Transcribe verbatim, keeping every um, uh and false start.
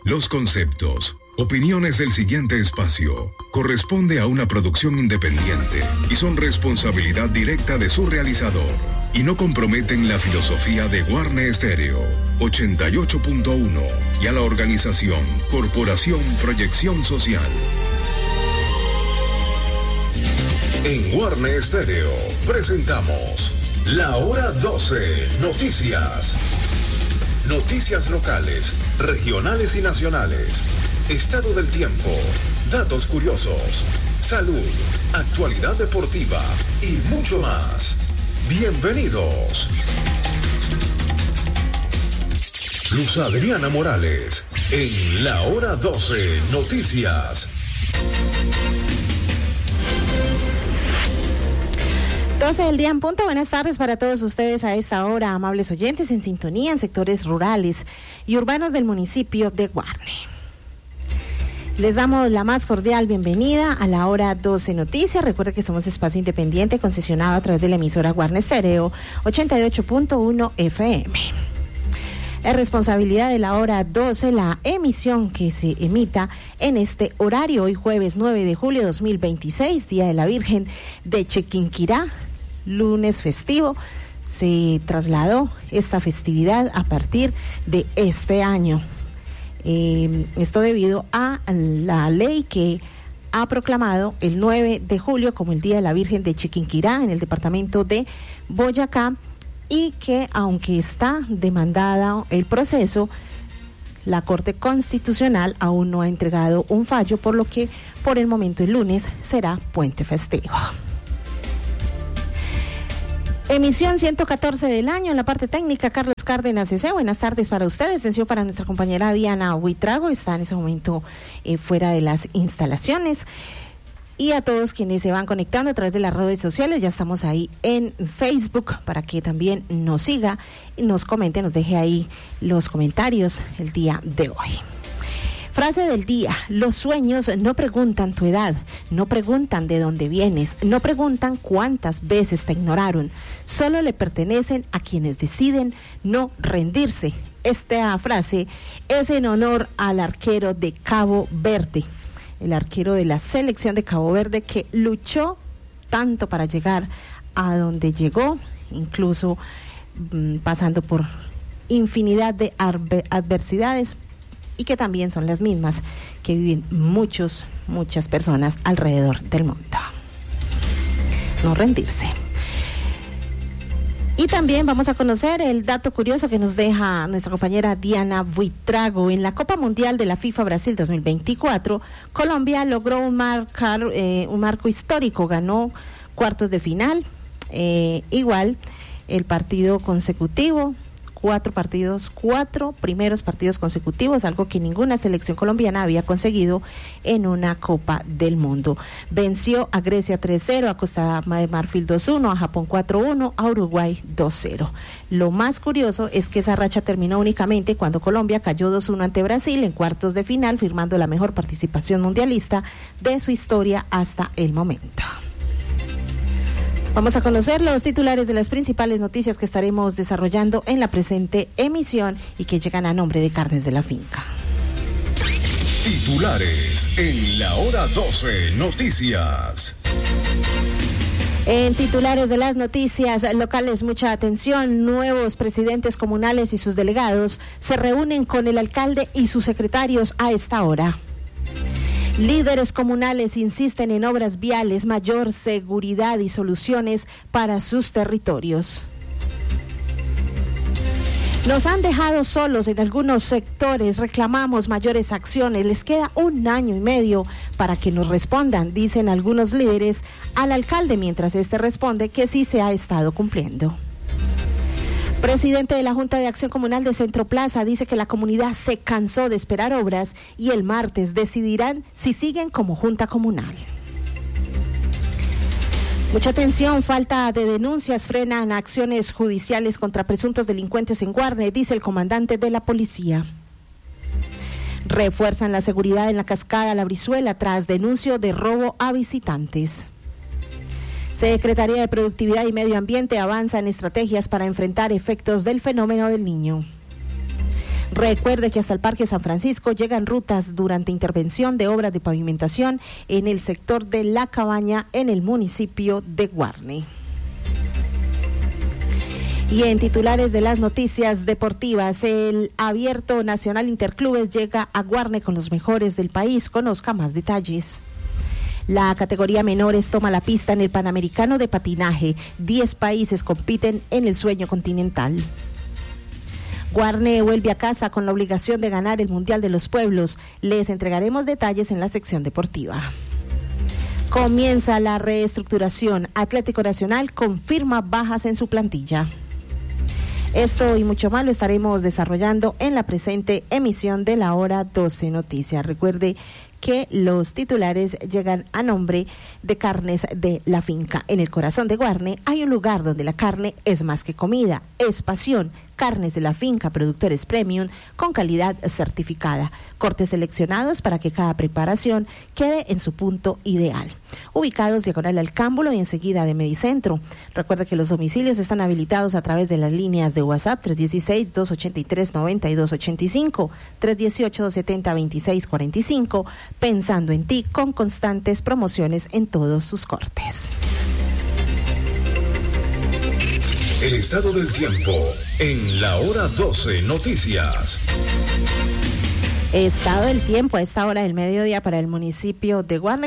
Los conceptos, opiniones del siguiente espacio corresponde a una producción independiente y son responsabilidad directa de su realizador y no comprometen la filosofía de Warner Stereo ochenta y ocho punto uno y a la organización Corporación Proyección Social. En Warner Stereo presentamos La Hora doce Noticias. Noticias locales, regionales y nacionales. Estado del tiempo, datos curiosos, salud, actualidad deportiva y mucho más. Bienvenidos. Luz Adriana Morales en La Hora doce Noticias. doce del día en punto. Buenas tardes para todos ustedes a esta hora, amables oyentes en sintonía en sectores rurales y urbanos del municipio de Guarne. Les damos la más cordial bienvenida a La Hora doce Noticias. Recuerden que somos espacio independiente concesionado a través de la emisora Warner Stereo ochenta y ocho punto uno F M. Es responsabilidad de La Hora doce la emisión que se emita en este horario hoy jueves nueve de julio de dos mil veintiséis, Día de la Virgen de Chiquinquirá, lunes festivo. Se trasladó esta festividad a partir de este año. Eh, esto debido a la ley que ha proclamado el nueve de julio como el Día de la Virgen de Chiquinquirá en el departamento de Boyacá, y que aunque está demandada el proceso, la Corte Constitucional aún no ha entregado un fallo, por lo que por el momento el lunes será puente festivo. Emisión ciento catorce del año. En la parte técnica, Carlos Cárdenas C C. Buenas tardes para ustedes. Atención para nuestra compañera Diana Huitrago, está en ese momento eh, fuera de las instalaciones. Y a todos quienes se van conectando a través de las redes sociales, ya estamos ahí en Facebook para que también nos siga y nos comente, nos deje ahí los comentarios el día de hoy. Frase del día: los sueños no preguntan tu edad, no preguntan de dónde vienes, no preguntan cuántas veces te ignoraron, solo le pertenecen a quienes deciden no rendirse. Esta frase es en honor al arquero de Cabo Verde, el arquero de la selección de Cabo Verde, que luchó tanto para llegar a donde llegó, incluso mmm, pasando por infinidad de arbe- adversidades, y que también son las mismas que viven muchos, muchas personas alrededor del mundo. No rendirse. Y también vamos a conocer el dato curioso que nos deja nuestra compañera Diana Buitrago. En la Copa Mundial de la FIFA Brasil dos mil veinticuatro, Colombia logró un, marcar, eh, un marco histórico, ganó cuartos de final, eh, igual el partido consecutivo, cuatro partidos, cuatro primeros partidos consecutivos, algo que ninguna selección colombiana había conseguido en una Copa del Mundo. Venció a Grecia tres cero, a Costa de Marfil dos uno, a Japón cuatro uno, a Uruguay dos cero. Lo más curioso es que esa racha terminó únicamente cuando Colombia cayó dos uno ante Brasil en cuartos de final, firmando la mejor participación mundialista de su historia hasta el momento. Vamos a conocer los titulares de las principales noticias que estaremos desarrollando en la presente emisión y que llegan a nombre de Carnes de la Finca. Titulares en La Hora doce Noticias. En titulares de las noticias locales, mucha atención. Nuevos presidentes comunales y sus delegados se reúnen con el alcalde y sus secretarios a esta hora. Líderes comunales insisten en obras viales, mayor seguridad y soluciones para sus territorios. Nos han dejado solos en algunos sectores, reclamamos mayores acciones, les queda un año y medio para que nos respondan, dicen algunos líderes al alcalde, mientras este responde que sí se ha estado cumpliendo. Presidente de la Junta de Acción Comunal de Centro Plaza dice que la comunidad se cansó de esperar obras y el martes decidirán si siguen como Junta Comunal. Mucha atención, falta de denuncias frenan acciones judiciales contra presuntos delincuentes en Guarne, dice el comandante de la policía. Refuerzan la seguridad en la cascada La Brizuela tras denuncio de robo a visitantes. Secretaría de Productividad y Medio Ambiente avanza en estrategias para enfrentar efectos del fenómeno del Niño. Recuerde que hasta el Parque San Francisco llegan rutas durante intervención de obras de pavimentación en el sector de La Cabaña en el municipio de Guarne. Y en titulares de las noticias deportivas, el Abierto Nacional Interclubes llega a Guarne con los mejores del país. Conozca más detalles. La categoría menores toma la pista en el Panamericano de Patinaje. Diez países compiten en el sueño continental. Guarne vuelve a casa con la obligación de ganar el Mundial de los Pueblos. Les entregaremos detalles en la sección deportiva. Comienza la reestructuración. Atlético Nacional confirma bajas en su plantilla. Esto y mucho más lo estaremos desarrollando en la presente emisión de la hora doce Noticias. Recuerde que los titulares llegan a nombre de Carnes de la Finca. En el corazón de Guarne hay un lugar donde la carne es más que comida, es pasión. Carnes de la Finca, productores premium con calidad certificada. Cortes seleccionados para que cada preparación quede en su punto ideal. Ubicados diagonal al Cámbulo y enseguida de Medicentro. Recuerda que los domicilios están habilitados a través de las líneas de WhatsApp tres uno seis, dos ocho tres, nueve dos ocho cinco, tres uno ocho, dos siete cero, dos seis cuatro cinco, pensando en ti con constantes promociones en todos sus cortes. El estado del tiempo en la hora doce Noticias. Estado del tiempo a esta hora del mediodía para el municipio de Guarne.